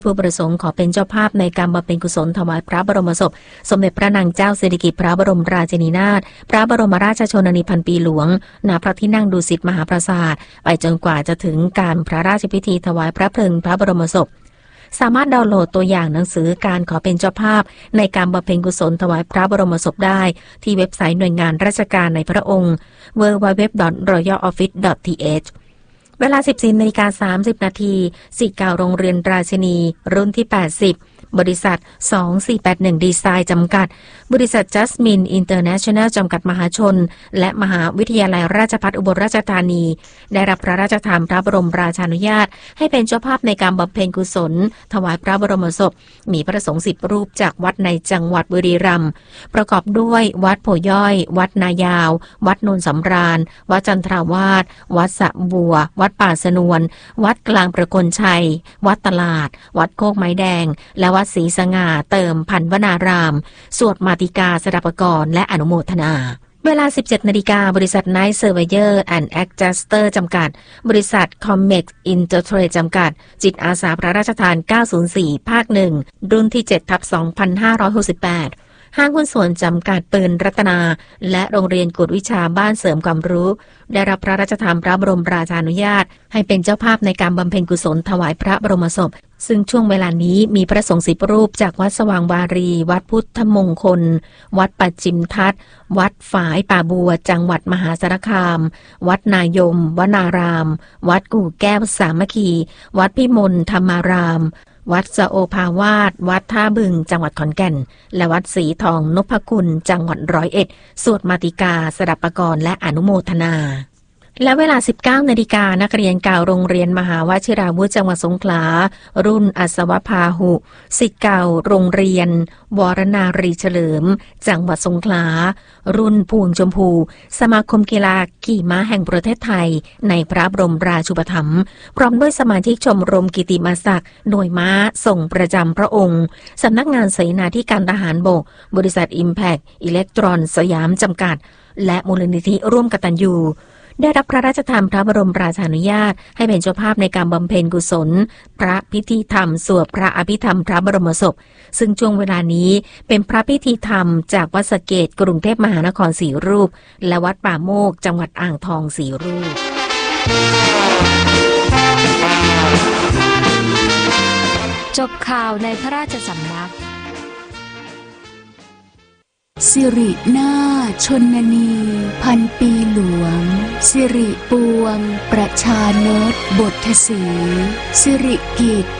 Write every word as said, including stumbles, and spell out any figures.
ผู้ประสงค์ขอเป็นเจ้าภาพในการบำเพ็ญกุศลถวายพระบรมศพสมเด็จพระนางเจ้าสิริกิติ์พระบรมราชินีนาถพระบรมราชชนนีพันปีหลวงณพระที่นั่งดุสิตมหาปราสาทไปจนกว่าจะถึงการพระราชพิธีถวายพระเพลิงพระบรมศพสามารถดาวน์โหลดตัวอย่างหนังสือการขอเป็นเจ้าภาพในการบำเพ็ญกุศลถวายพระบรมศพได้ที่เว็บไซต์หน่วยงานราชการในพระองค์ ดับเบิลยู ดับเบิลยู ดับเบิลยู ดอท รอยัล ออฟฟิศ ดอท ที เอช เวลา สิบสี่นาฬิกาสามสิบนาทีศิษย์เก่าโรงเรียนราชินีรุ่นที่แปดสิบบริษัทสองสี่แปดหนึ่งดีไซน์จำกัดบริษัทจัสมินอินเตอร์เนชั่นแนลจำกัดมหาชนและมหาวิทยาลัยราชภัฏอุบลราชธานีได้รับพระราชทานพระบรมราชานุญาตให้เป็นเจ้าภาพในการบำเพ็ญกุศลถวายพระบรมศพมีพระสงฆ์สิบรูปจากวัดในจังหวัดบุรีรัมย์ประกอบด้วยวัดโพย่อยวัดนายาววัดโนนสำราญวัดจันทราวาสวัดสะบัววัดป่าสนวนวัดกลางประกลชัยวัดตลาดวัดโคกไม้แดงและวัดศรีสง่าเติมพันวนารามสวดมาติกาสดับกรและอนุโมทนาเวลา สิบเจ็ดนาฬิกาบริษัท Night Surveyor and Adjuster จำกัดบริษัท Comex Intertrade จำกัดจิตอาสาพระราชทานเก้าศูนย์สี่ภาคหนึ่งรุ่นที่เจ็ดทับสองพันห้าร้อยหกสิบแปดห้างหุ้นส่วนจำกัดปืนรัตนาและโรงเรียนกวดวิชาบ้านเสริมความรู้ได้รับพระราชทานพระบรมราชานุญาตให้เป็นเจ้าภาพในการบำเพ็ญกุศลถวายพระบรมศพซึ่งช่วงเวลานี้มีพระสงฆ์สิบรูปจากวัดสว่างวารีวัดพุทธมงคลวัดปัจจิมทัศน์วัดฝายป่าบัวจังหวัดมหาสารคามวัดนายมวนารามวัดกู่แก้วสามัคคีวัดพิมลธรรมารามวัดสะโอภาวาสวัดท่าบึงจังหวัดขอนแก่นและวัดศรีทองนพคุณจังหวัดร้อยเอ็ดสวดมาติกาสดับกรและอนุโมทนาและเวลา สิบเก้านาฬิกานักเรียนเก่าโรงเรียนมหาวชิราวุธจังหวัดสงขลารุ่นอัศวพาหุศิษย์เก่าโรงเรียนวรนารีเฉลิมจังหวัดสงขลารุ่นพวงชมพูสมาคมกีฬาขี่ม้าแห่งประเทศไทยในพระบรมราชูปถัมภ์พร้อมด้วยสมาชิกชมรมกิติมศักดิ์หน่วยม้าส่งประจำพระองค์สำนักงานเสนาธิการทหารบกบริษัท Impact อิเล็กตรอนสยามจำกัดและมูลนิธิร่วมกตัญญูได้รับพระราชทานพระบรมราชานุญาตให้เป็นเจ้าภาพในการบำเพ็ญกุศลพระพิธีธรรมสวดพระอภิธรรมพระบรมศพซึ่งช่วงเวลานี้เป็นพระพิธีธรรมจากวัดสะเกษกรุงเทพมหานครสี่รูปและวัดป่าโมกจังหวัดอ่างทองสี่รูปจบข่าวในพระราชสำนักสิรินาถชนนีพันปีหลวงสิริปวงประชานตบทสีสิริกิติ์